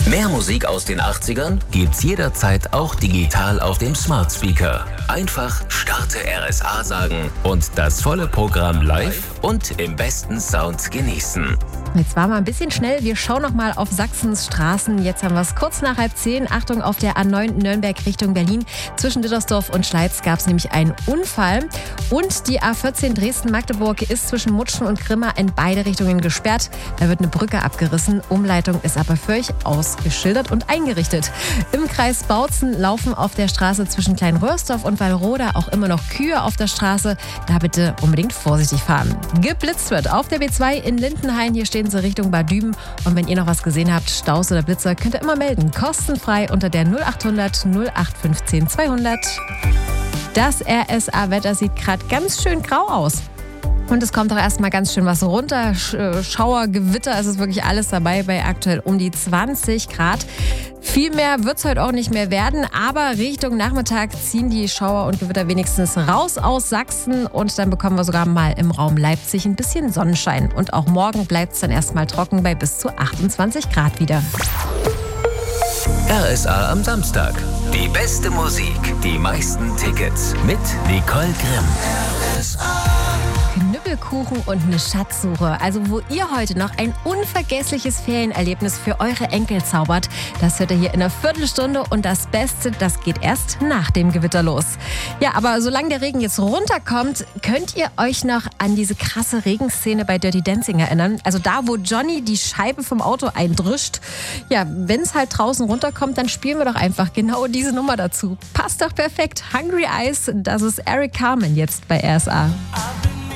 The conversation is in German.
Mehr Musik aus den 80ern gibt's jederzeit auch digital auf dem Smart Speaker. Einfach Starte RSA sagen und das volle Programm live und im besten Sound genießen. Jetzt war mal ein bisschen schnell. Wir schauen noch mal auf Sachsens Straßen. Jetzt haben wir es kurz nach 9:30. Achtung, auf der A9 Nürnberg Richtung Berlin. Zwischen Dittersdorf und Schleiz gab es nämlich einen Unfall. Und die A14 Dresden-Magdeburg ist zwischen Mutschen und Grimma in beide Richtungen gesperrt. Da wird eine Brücke abgerissen. Umleitung ist aber für euch ausgeschildert und eingerichtet. Im Kreis Bautzen laufen auf der Straße zwischen Kleinröhrsdorf und Wallroda auch immer noch Kühe auf der Straße. Da bitte unbedingt vorsichtig fahren. Geblitzt wird auf der B2 in Lindenhain. Hier stehen sie Richtung Bad Düben. Und wenn ihr noch was gesehen habt, Staus oder Blitzer, könnt ihr immer melden. Kostenfrei unter der 0800 0815 200. Das RSA-Wetter sieht gerade ganz schön grau aus. Und es kommt auch erstmal ganz schön was runter. Schauer, Gewitter, es ist wirklich alles dabei bei aktuell um die 20 Grad. Viel mehr wird es heute auch nicht mehr werden, aber Richtung Nachmittag ziehen die Schauer und Gewitter wenigstens raus aus Sachsen und dann bekommen wir sogar mal im Raum Leipzig ein bisschen Sonnenschein. Und auch morgen bleibt es dann erstmal trocken bei bis zu 28 Grad wieder. RSA am Samstag. Die beste Musik, die meisten Tickets mit Nicole Grimm. RSA. Knüppelkuchen und eine Schatzsuche. Also wo ihr heute noch ein unvergessliches Ferienerlebnis für eure Enkel zaubert, das hört ihr hier in einer Viertelstunde und das Beste, das geht erst nach dem Gewitter los. Ja, aber solange der Regen jetzt runterkommt, könnt ihr euch noch an diese krasse Regenszene bei Dirty Dancing erinnern? Also da, wo Johnny die Scheibe vom Auto eindrischt. Ja, wenn es halt draußen runterkommt, dann spielen wir doch einfach genau diese Nummer dazu. Passt doch perfekt. Hungry Eyes, das ist Eric Carmen jetzt bei RSA.